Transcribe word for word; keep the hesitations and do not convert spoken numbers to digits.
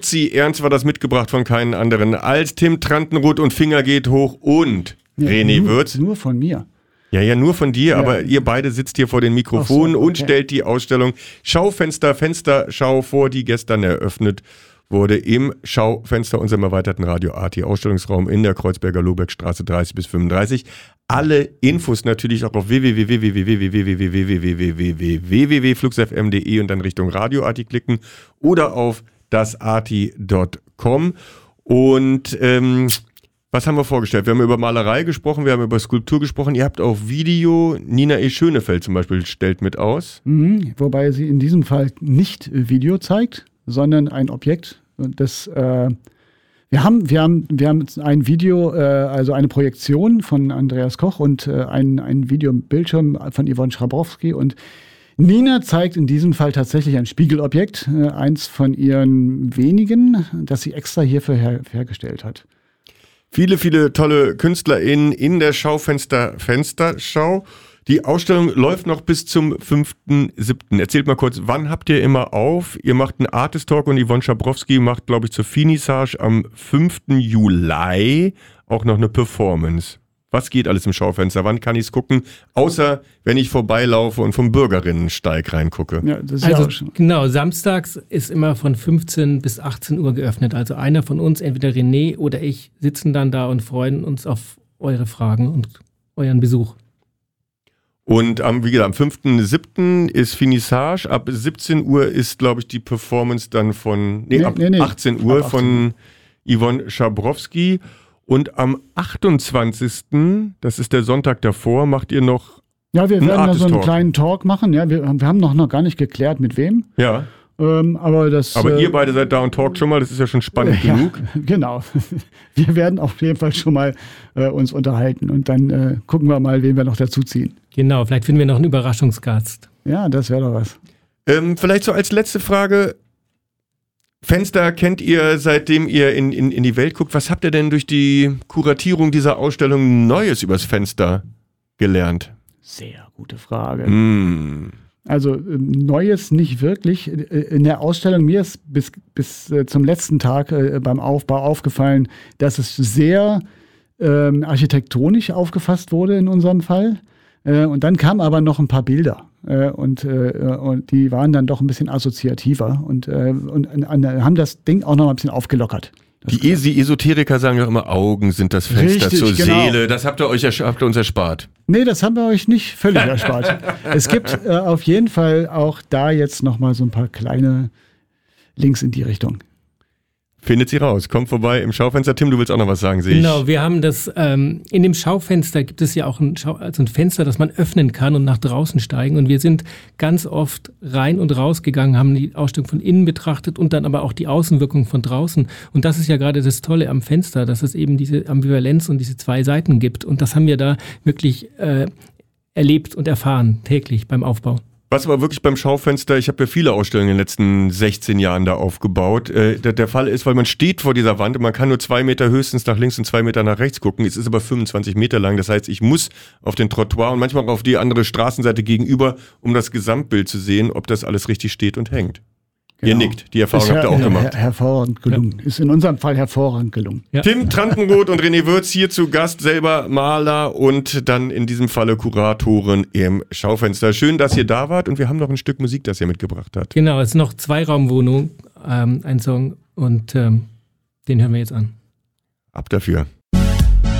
Sie Ernst war das mitgebracht von keinen anderen als Tim Trantenroth und Finger geht hoch und ja, René nur, Würz. Nur von mir. Ja, ja, nur von dir, ja. Aber ihr beide sitzt hier vor den Mikrofonen so, okay. und stellt die Ausstellung Schaufenster, Fensterschau vor, die gestern eröffnet wurde im Schaufenster unserem erweiterten Radio A T Ausstellungsraum in der Kreuzberger Lohbergstraße dreißig bis fünfunddreißig. Alle Infos natürlich auch auf w w w punkt w w w punkt flux f m punkt d e und dann Richtung Radio A T klicken oder auf das arti punkt com. Und ähm, was haben wir vorgestellt? Wir haben über Malerei gesprochen, wir haben über Skulptur gesprochen. Ihr habt auch Video. Nina E. Schönefeld zum Beispiel stellt mit aus. Mhm, wobei sie in diesem Fall nicht Video zeigt, sondern ein Objekt. Das, äh, wir haben, wir haben, wir haben ein Video, äh, also eine Projektion von Andreas Koch und äh, ein, ein Videobildschirm von Yvonne Schabrowski. Und Nina zeigt in diesem Fall tatsächlich ein Spiegelobjekt, äh, eins von ihren wenigen, das sie extra hierfür her- hergestellt hat. Viele, viele tolle KünstlerInnen in der Schaufenster Fensterschau. Die Ausstellung läuft noch bis zum fünften siebten Erzählt mal kurz, wann habt ihr immer auf? Ihr macht einen Artist Talk und Yvonne Schabrowski macht, glaube ich, zur Finissage am fünften Juli auch noch eine Performance. Was geht alles im Schaufenster? Wann kann ich es gucken? Außer, wenn ich vorbeilaufe und vom Bürgerinnensteig reingucke. Ja, das ist also ja auch schon. Genau, samstags ist immer von fünfzehn bis achtzehn Uhr geöffnet. Also einer von uns, entweder René oder ich, sitzen dann da und freuen uns auf eure Fragen und euren Besuch. Und am, wie gesagt, am fünften siebten ist Finissage. Ab siebzehn Uhr ist, glaube ich, die Performance dann von, nee, nee ab nee, nee. achtzehn Uhr ab von Yvonne Schabrowski. Und am achtundzwanzigsten, das ist der Sonntag davor, macht ihr noch Ja, wir einen werden da so einen Artist-Talk. kleinen Talk machen. Ja, wir, wir haben noch, noch gar nicht geklärt, mit wem. Ja. Ähm, aber das, aber äh, ihr beide seid da und talkt schon mal, das ist ja schon spannend ja, genug. Genau. Wir werden auf jeden Fall schon mal äh, uns unterhalten und dann äh, gucken wir mal, wen wir noch dazu ziehen. Genau, vielleicht finden wir noch einen Überraschungsgast. Ja, das wäre doch was. Ähm, vielleicht so als letzte Frage. Fenster kennt ihr, seitdem ihr in, in, in die Welt guckt. Was habt ihr denn durch die Kuratierung dieser Ausstellung Neues übers Fenster gelernt? Sehr gute Frage. Mm. Also ähm, Neues nicht wirklich. In der Ausstellung, mir ist bis, bis äh, zum letzten Tag äh, beim Aufbau aufgefallen, dass es sehr ähm, architektonisch aufgefasst wurde in unserem Fall. Äh, und dann kamen aber noch ein paar Bilder. Äh, und, äh, und die waren dann doch ein bisschen assoziativer und, äh, und, und, und haben das Ding auch noch ein bisschen aufgelockert. Die, die Esoteriker sagen ja immer, Augen sind das Fenster Richtig, zur genau. Seele. Das habt ihr euch habt ihr uns erspart. Nee, das haben wir euch nicht völlig erspart. Es gibt äh, auf jeden Fall auch da jetzt nochmal so ein paar kleine Links in die Richtung. Findet sie raus. Kommt vorbei im Schaufenster. Tim, du willst auch noch was sagen, sehe ich. Genau, wir haben das, ähm, in dem Schaufenster gibt es ja auch ein, Schau- also ein Fenster, das man öffnen kann und nach draußen steigen. Und wir sind ganz oft rein und raus gegangen, haben die Ausstellung von innen betrachtet und dann aber auch die Außenwirkung von draußen. Und das ist ja gerade das Tolle am Fenster, dass es eben diese Ambivalenz und diese zwei Seiten gibt. Und das haben wir da wirklich äh, erlebt und erfahren, täglich beim Aufbau. Was aber wirklich beim Schaufenster, ich habe ja viele Ausstellungen in den letzten sechzehn Jahren da aufgebaut, äh, der, der Fall ist, weil man steht vor dieser Wand und man kann nur zwei Meter höchstens nach links und zwei Meter nach rechts gucken. Es ist aber fünfundzwanzig Meter lang, das heißt, ich muss auf den Trottoir und manchmal auch auf die andere Straßenseite gegenüber, um das Gesamtbild zu sehen, ob das alles richtig steht und hängt. Ihr Genau. nickt, die Erfahrung Ist habt ihr her- auch her- gemacht. her- hervorragend gelungen. Ja. Ist in unserem Fall hervorragend gelungen. Ja. Tim Trantenroth und René Würz hier zu Gast, selber Maler und dann in diesem Falle Kuratoren im Schaufenster. Schön, dass ihr da wart und wir haben noch ein Stück Musik, das ihr mitgebracht habt. Genau, es ist noch Zweiraumwohnung, ähm, ein Song und ähm, den hören wir jetzt an. Ab dafür.